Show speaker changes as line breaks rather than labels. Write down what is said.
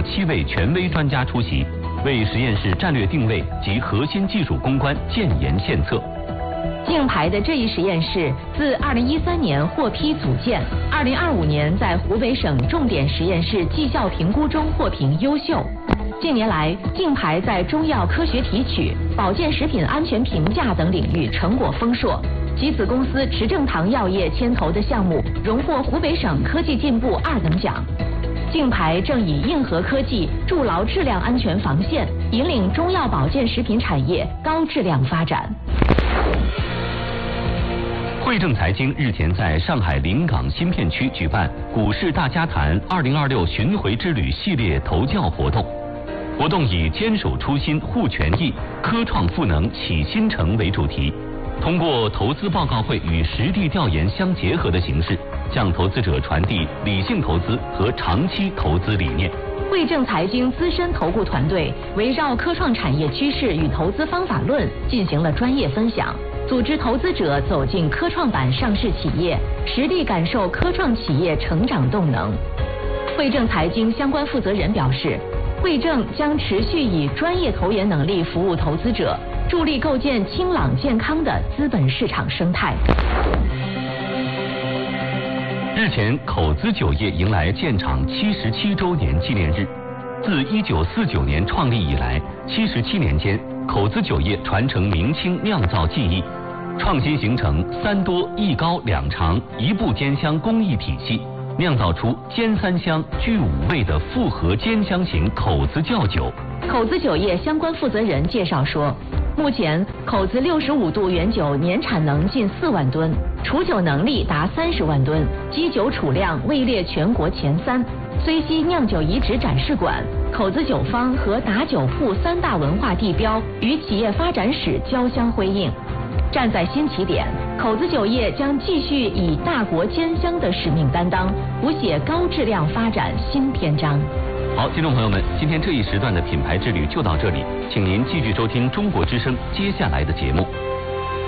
7位权威专家出席，为实验室战略定位及核心技术攻关建言献策。
竞牌的这一实验室自2013年获批组建，2025年在湖北省重点实验室绩效评估中获评优秀。近年来，竞牌在中药科学提取、保健食品安全评价等领域成果丰硕，其子公司持正堂药业牵头的项目荣获湖北省科技进步2等奖。竞牌正以硬核科技筑牢质量安全防线，引领中药保健食品产业高质量发展。
汇正财经日前在上海临港新片区举办股市大家谈2026巡回之旅系列投教活动。活动以坚守初心护权益、科创赋能启新城为主题，通过投资报告会与实地调研相结合的形式，向投资者传递理性投资和长期投资理念。
汇正财经资深投顾团队围绕科创产业趋势与投资方法论进行了专业分享，组织投资者走进科创板上市企业，实地感受科创企业成长动能。汇正财经相关负责人表示，汇正将持续以专业投研能力服务投资者，助力构建清朗健康的资本市场生态。
日前，口子酒业迎来建厂77周年纪念日。自1949年创立以来，77年间，口子酒业传承明清酿造技艺，创新形成3多1高2长1步煎香工艺体系，酿造出煎3香聚5味的复合煎香型口子窖酒。
口子酒业相关负责人介绍说，目前口子65度原酒年产能近4万吨，储酒能力达30万吨，基酒储量位列全国前3。虽溪酿酒遗址展示馆、口子酒坊和打酒铺3大文化地标与企业发展史交相辉映。站在新起点，口子酒业将继续以大国煎香的使命担当，谱写高质量发展新篇章。
好，听众朋友们，今天这一时段的品牌之旅就到这里，请您继续收听中国之声接下来的节目。